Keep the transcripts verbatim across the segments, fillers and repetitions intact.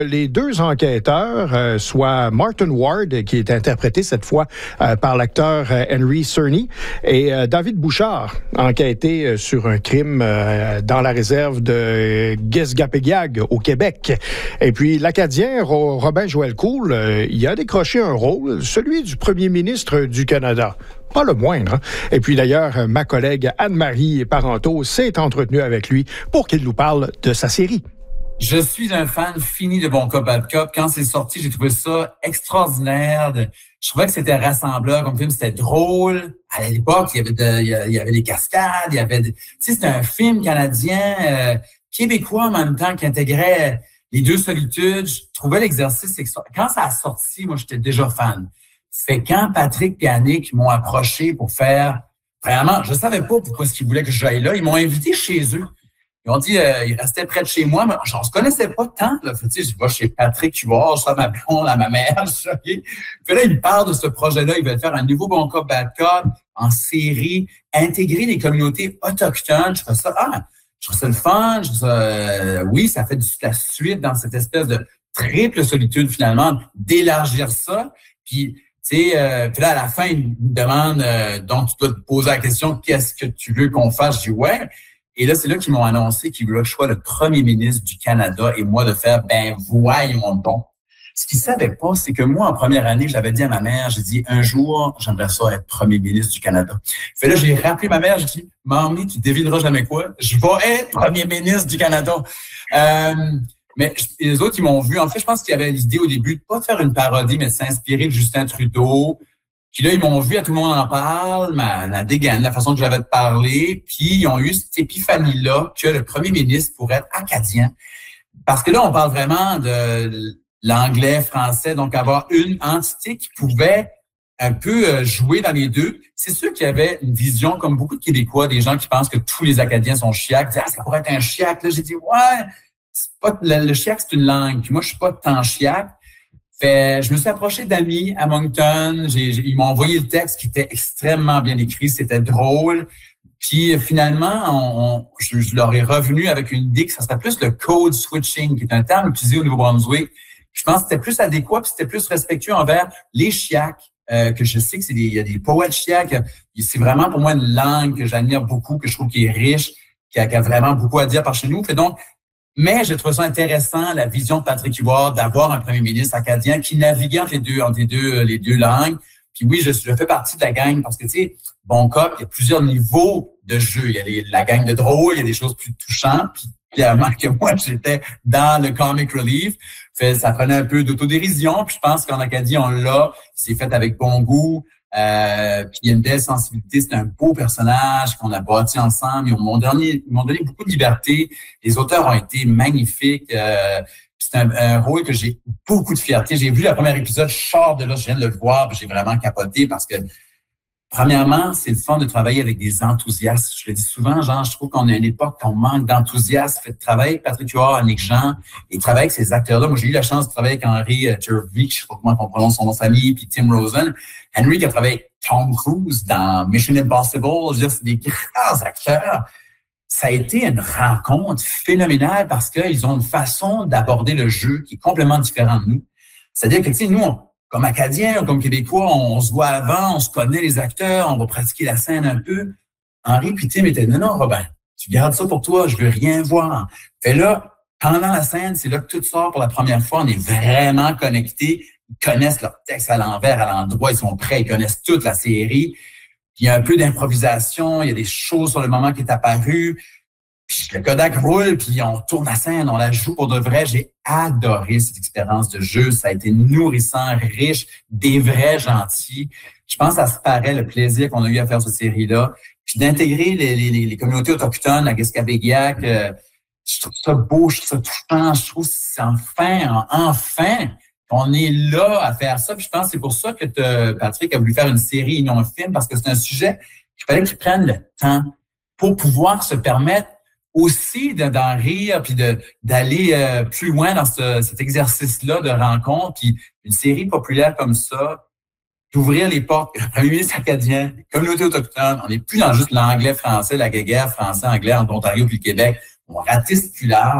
Les deux enquêteurs, euh, soit Martin Ward, qui est interprété cette fois euh, par l'acteur euh, Henry Cerny, et euh, David Bouchard, enquêté euh, sur un crime euh, dans la réserve de Guesgapéguiag au Québec. Et puis l'Acadien Ro- Robin Joël Cool, euh, il a décroché un rôle, celui du premier ministre du Canada. Pas le moindre. Hein? Et puis d'ailleurs, ma collègue Anne-Marie Parenteau s'est entretenue avec lui pour qu'il nous parle de sa série. Je suis un fan fini de Bon Cop, Bad Cop. Quand c'est sorti, j'ai trouvé ça extraordinaire. Je trouvais que c'était rassembleur comme film, c'était drôle. À l'époque, il y avait de, il y avait des cascades, il y avait, de, tu sais, c'était un film canadien, euh, québécois en même temps qui intégrait les deux solitudes. Je trouvais l'exercice extraordinaire. Quand ça a sorti, moi, j'étais déjà fan. C'est quand Patrick et Annick m'ont approché pour faire, vraiment, je savais pas pourquoi est-ce qu'ils voulaient que j'aille là. Ils m'ont invité chez eux. Ils ont dit, euh, ils restaient près de chez moi, mais on se connaissait pas tant. Là. Tu sais, je vais chez Patrick Huard, je sors ma blonde à ma mère. Je suis okay. Puis là, ils me parlent de ce projet-là. Ils veulent faire un nouveau Bon Cop, Bad Cop en série, intégrer les communautés autochtones. Je trouve ça, ah, je trouve ça le fun. Je trouve ça, euh, oui, ça fait de la suite dans cette espèce de triple solitude, finalement, d'élargir ça. Puis, tu sais, euh, puis là, à la fin, ils me demandent, euh, donc, tu dois te poser la question, qu'est-ce que tu veux qu'on fasse? Je dis, ouais. Et là, c'est là qu'ils m'ont annoncé qu'ils voulaient que je sois le premier ministre du Canada et moi de faire, ben, voyons donc. Ce qu'ils savaient pas, c'est que moi, en première année, j'avais dit à ma mère, j'ai dit, un jour, j'aimerais ça être premier ministre du Canada. Fait là, j'ai rappelé ma mère, j'ai dit, Mamie, tu devineras jamais quoi, je vais être premier ministre du Canada. Euh, mais les autres, ils m'ont vu. En fait, je pense qu'il y avait l'idée au début de pas faire une parodie, mais de s'inspirer de Justin Trudeau. Puis là, ils m'ont vu, à tout le monde en parle, ma, la dégaine, la façon que j'avais de parler. Puis ils ont eu cette épiphanie-là que le premier ministre pourrait être acadien. Parce que là, on parle vraiment de l'anglais, français, donc avoir une entité qui pouvait un peu jouer dans les deux. C'est sûr qu'il y avait une vision, comme beaucoup de Québécois, des gens qui pensent que tous les Acadiens sont chiacs. Ils disent, ah, ça pourrait être un chiac. Là, j'ai dit, ouais, c'est pas, le, le chiac, c'est une langue. Puis moi, je suis pas tant chiac. Fait, je me suis approché d'amis à Moncton. J'ai, j'ai, ils m'ont envoyé le texte qui était extrêmement bien écrit. C'était drôle. Puis finalement, on, on, je, je leur ai revenu avec une idée que ça serait plus le code switching, qui est un terme utilisé au Nouveau-Brunswick. Je pense que c'était plus adéquat, puis c'était plus respectueux envers les chiacs, euh, que je sais que c'est des, il y a des poètes chiacs. C'est vraiment pour moi une langue que j'admire beaucoup, que je trouve qui est riche, qui a, qui a vraiment beaucoup à dire par chez nous. Fait donc, mais j'ai trouvé ça intéressant, la vision de Patrick Huard, d'avoir un premier ministre acadien qui naviguait entre les deux, entre les deux, les deux langues. Puis oui, je, je fais partie de la gang parce que, tu sais, Bon Cop, il y a plusieurs niveaux de jeu. Il y a les, la gang de drôle, il y a des choses plus touchantes. Puis clairement que moi, j'étais dans le comic relief. Fait, ça prenait un peu d'autodérision. Puis je pense qu'en Acadie, on l'a. C'est fait avec bon goût. Euh, puis il y a une belle sensibilité, c'est un beau personnage qu'on a bâti ensemble. Ils m'ont donné, ils m'ont donné beaucoup de liberté. Les auteurs ont été magnifiques. Euh, c'est un, un rôle que j'ai beaucoup de fierté. J'ai vu le premier épisode, je sors de là, je viens de le voir, puis j'ai vraiment capoté parce que premièrement, c'est le fun de travailler avec des enthousiastes. Je le dis souvent, genre, je trouve qu'on a une époque qu'on manque d'enthousiasme. Fait de travailler avec Patrick Huard, Annick Jean, et travailler avec ces acteurs-là. Moi, j'ai eu la chance de travailler avec Henry Turvik, je sais pas comment on prononce son nom de famille, puis Tim Rosen. Henry qui a travaillé avec Tom Cruise dans Mission Impossible. Je veux dire, c'est des grands acteurs. Ça a été une rencontre phénoménale parce qu'ils ont une façon d'aborder le jeu qui est complètement différente de nous. C'est-à-dire que, tu sais, nous, on, comme Acadiens, comme Québécois, on, on se voit avant, on se connaît les acteurs, on va pratiquer la scène un peu. Henri puis Tim étaient, non, non, Robin, tu gardes ça pour toi, je veux rien voir. Fait là, pendant la scène, c'est là que tout sort pour la première fois, on est vraiment connectés. Ils connaissent leur texte à l'envers, à l'endroit, ils sont prêts, ils connaissent toute la série. Puis il y a un peu d'improvisation, il y a des choses sur le moment qui est apparu. Puis le Kodak roule, puis on tourne la scène, on la joue pour de vrai. J'ai adoré cette expérience de jeu. Ça a été nourrissant, riche, des vrais gentils. Je pense que ça se paraît le plaisir qu'on a eu à faire cette série-là. Puis d'intégrer les, les, les communautés autochtones à Guesgapéguiag, euh, je trouve ça beau, je trouve ça touchant, je trouve que c'est enfin, enfin, on est là à faire ça. Puis je pense que c'est pour ça que te, Patrick a voulu faire une série et non un film, parce que c'est un sujet qu'il fallait qu'il prenne le temps pour pouvoir se permettre aussi de, d'en rire, puis de, d'aller euh, plus loin dans ce, cet exercice-là de rencontre. Puis une série populaire comme ça, d'ouvrir les portes, le premier ministre acadien, les communautés autochtones, on n'est plus dans juste l'anglais-français, la guéguerre français-anglais entre l'Ontario puis le Québec. On ratisse plus large.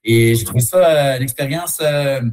Et j'ai trouvé ça euh, une expérience euh,